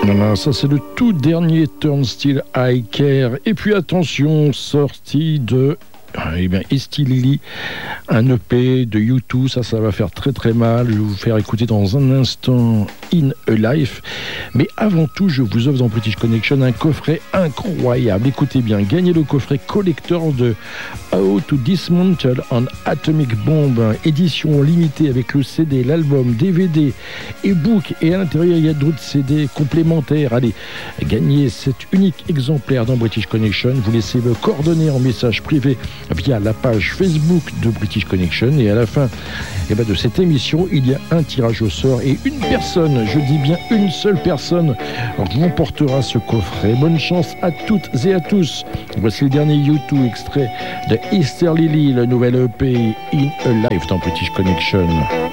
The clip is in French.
Voilà, ça c'est le tout dernier Turnstile I Care. Et puis attention, sortie de Easty Lily, un EP de U2, ça va faire très très mal. Je vais vous faire écouter dans un instant In a Life. Mais avant tout, je vous offre dans British Connection un coffret incroyable. Écoutez bien, gagnez le coffret collector de How to Dismantle an Atomic Bomb, édition limitée avec le CD, l'album, DVD, e-book, et à l'intérieur il y a d'autres CD complémentaires. Allez, gagnez cet unique exemplaire dans British Connection. Vous laissez vos coordonnées en message privé via la page Facebook de British Connection, et à la fin de cette émission, il y a un tirage au sort et une personne, je dis bien une seule personne, remportera ce coffret. Bonne chance à toutes et à tous. Voici le dernier U2 extrait de Easter Lily, le nouvel EP In a Life dans British Connection.